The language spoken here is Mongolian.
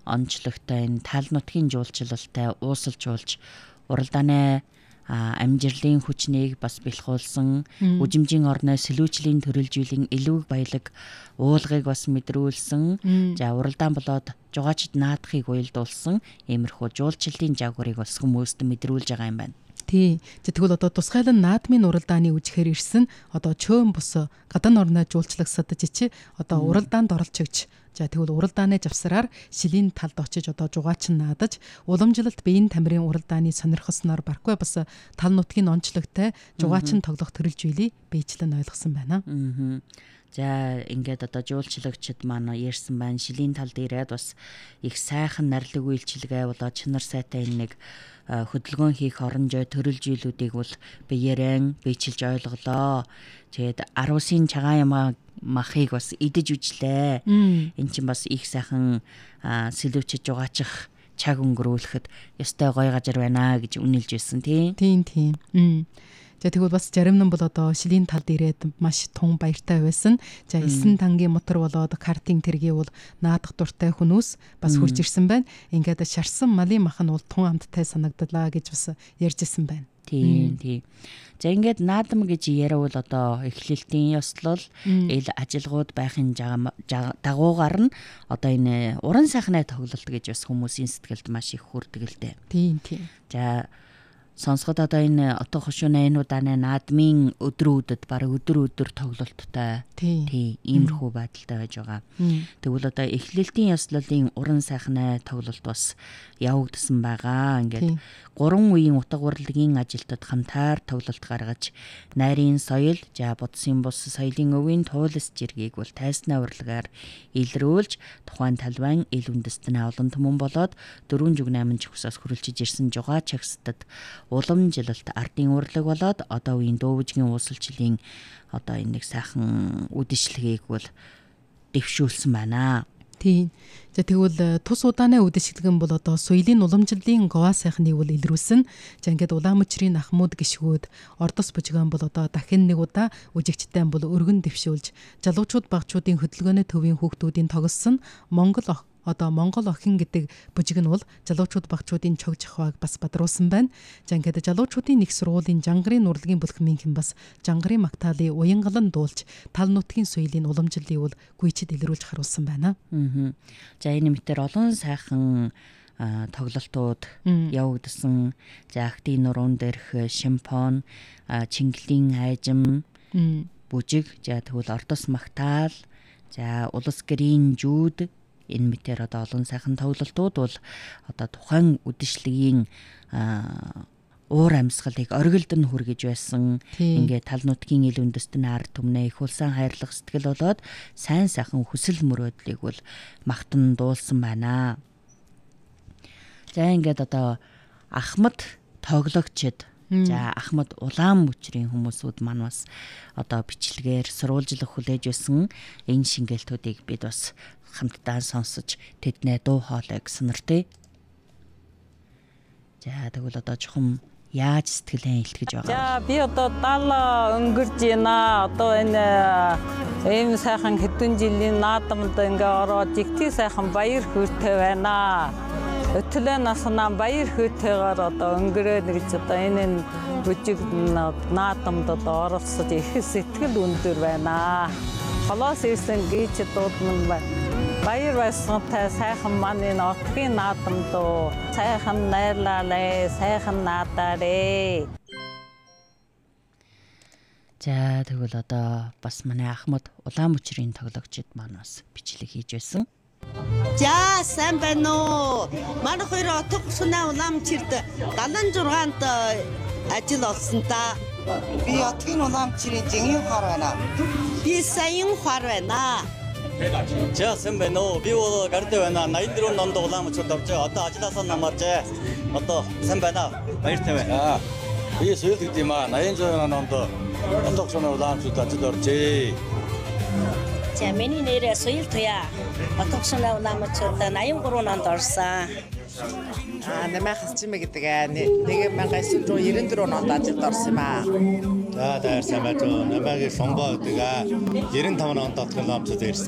онцлогтой энэ тал нутгийн жуулчлалтай уусалжуулж уралдааны амжилтын хүчнийг бас бэлхүүлсэн үжимжийн орны сэлүүчлийн төрөлжүүлэн элүүг баялаг уулгыг бас мэдрүүлсэн. За уралдаан болоод жугаачд наадахыг уялдуулсан иймэрхүү жуулчлалын жагварыг бас хүмүүст мэдрүүлж байгаа юм байна. Тий. Тэгвэл одоо тусгайлан наадмын уралдааны үжихээр ирсэн одоо чөөн бус гадаа орны жуулчлагсад жичи одоо уралдаанд оролцогч. За тэгвэл уралдааны завсраар шилийн талд очиж одоо жугаачин наадаж уламжлалт биеийн тамирын уралдааны сонирхосноор барквай бас тал нутгийн онцлогтой жугаачин тоглох төрөлжүүлийг биечлэн ойлгосон байна. За ингээд одоо жуулчлагчид маань ярьсан байна. Шилийн талд ирээд бас их сайхан нарлаг үйлчилгээ болоод чанар сайтай энэ нэг хөдөлгөөн хийх оронжой төрөлжүүлүүдийг бол биеэрэн биечилж ойлголоо. Тэгээд аруuсын цагаан ямаа махыг бас идэж үжлээ. Энд чинь бас их сайхан сэлүүчж жугаачих цаг өнгөрүүлэхэд ёстой гой газар байна гэж үнэлж байсан тийм. За тэгвэл бас зарим нь бол одоо шилийн талд ирээд маш тун баяртай байсан. За 9 тангийн мотор болоод картинг тэргээ бол наадах дуртай хүмүүс бас хурж ирсэн байна. Ингээд шарсан малын мах нь бол тун амттай санагдлаа гэж бас ярьж ирсэн байна. Тийм. За ингээд наадам гэж яриавал одоо эхлэлтийн ёслол ил ажилгууд байхын дагуугаар нь одоо энэ уран сайхны тоглолт гэж бас хүмүүсийн сэтгэлд маш их хүрдэг л дээ. Тийм. За сонсоход одоо энэ отго хошууны энэ удааны наадмын өдрүүдэд бараг өдөр тоглолттой иймэрхүү байдалтай байж байгаа. Тэгвэл одоо эхлэлтийн ёслолын уран сайхны тоглолт бас явагдсан байгаа. Ингээд 3 үеийн утга урлагийн ажилтнууд хамтаар тоглолт гаргаж найрын соёл, за бодсын бус соёлын өвийн туулс жиргийг бол тайсны урлагаар илрүүлж тухайн талбайн ил үндэстний олон түмэн болоод 4 жүгнаймын чөхсөөс хөрөлжиж ирсэн жугаач агсдад уламжлалт ардын урлаг болоод одоо үеийн дөөвжгийн уусалчлалын одоо энэ нэг сайхан үдэшлэгийг бол дэвшүүлсэн байна. Тийм. За тэгвэл тус удааны үдэшлэгэн бол одоо соёлын уламжлалын говаа сайхныг бол илрүүлсэн. За ингээд Улаанмөчрийн Ахмууд гişгүүд Ордос бужиган бол одоо дахин нэг удаа үжигчтэй бол өргөн дэвшүүлж залуучууд багчуудын хөдөлгөөний төвийн хүүхдүүдийн тоглосон Монгол охин гэдэг бужиг нь бол залуучууд багчуудын чогж ахваг бас бадруулсан байна. За ингээд залуучуудын нэг сургуулийн жангарын урлагийн бүлхмийнхэн бас жангарын магтаалын уянгалан дуулж тал нутгийн соёлын уламжлалыг бол гүйчэд илрүүлж харуулсан байна. За энэ мэтэр олон сайхан тоглолтууд явагдсан. За актийн нуруунд дээрх шимпон, чингэлийн айжим, бүжиг, за тэгвэл Ордос магтаал, за улс гэрийн жүүд энэ мэтэр одоо олон сайхан тоглолтууд бол одоо тухайн үдэшлэгийн уур амьсгалыг оргилд нь хүргэж байсан. Ингээд тал нутгийн ил үндэстний ард түмнээ их улаан хайрлах сэтгэл болоод сайн сайхан хүсэл мөрөөдлийг бол магтан дуулсан байна. За ингээд одоо Ахмад тоглогчид, за Ахмад Улаанмөчрийн хүмүүсүүд маань бас одоо бичлэгээр сурвалжлах хүлээж байсан энэ шингээлтүүдийг бид бас хамтдаа сонсож тэднээ дуу хоолойг сониртъя. За тэгвэл одоо чухам яаж сэтгэлээ илтгэж байгаа. За би одоо 70 өнгөрж байна. Одоо энэ ийм сайхан хэдэн жилийн наадамд ингээ ороод жигтэй сайхан баяр хөөртэй байна. Өтөлөө наснаа баяр хөөртэйгээр одоо өнгөрөө гэж одоо энэ бүжиг наадамд одоо оролцож их сэтгэл өндөр байна. Холоос ирсэн гीच дуудман байна. Баяр баясгалантай сайхан маань энэ отгийн наадамд сайхан найрлалаа, сайхан наадаарэ. За тэгвэл одоо бас манай Ахмад Улаанмөчрийн тоглогчид маань бас бичлэг хийж байсан. За сайн байна уу? Манай хоёр отго хошууны Улаанмөчрид 76-нд ажил олсон та. Би отгийн Улаанмөчрийн Жингийн хор байна. Би Саян хор байна. За сайн байна уу? Би бол гард байна. 84 онд Улаанмөчрөд авч одоо ажилласаа намарч одоо сайн байна. Баяртай байна. Би соёл гэдэг юм аа. 86 онд отго хошууны Улаанмөчрөд ажил оржээ. За миний нэр Соёл Туяа. Отго хошууны Улаанмөчрөд 83 онд орсон. Намайг Хасчимэ гэдэг 1994 онд ажилд орсон юм аа. За сайн байна уу? Намайг Шомбо гэдэг 95 онд отго Улаанмөчрөд ирсэн.